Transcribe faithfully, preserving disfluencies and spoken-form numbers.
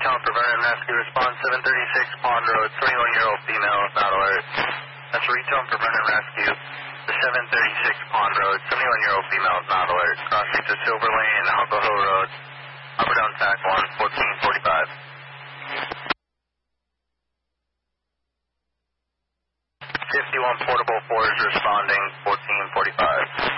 Recon for Vernon Rescue. Response seven thirty-six Pond Road. twenty-one-year-old female is not alert. That's Recon for Vernon Rescue. The seven thirty-six Pond Road. seventy-one-year-old female is not alert. Crossing to Silver Lane, Hucklehill Road. Upper down T A C one, fourteen forty-five. fifty-one Portable four is responding, fourteen forty-five.